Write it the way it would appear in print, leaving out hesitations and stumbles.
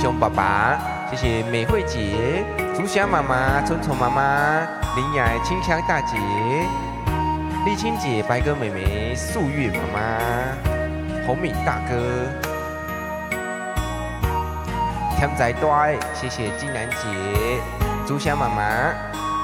雄爸爸，谢谢美惠姐、竹霞妈妈、春虫妈妈、林雅清香大姐、丽清姐、白鸽妹妹、素月妈妈、红敏大哥、甜仔多，谢谢金兰姐、竹霞妈妈。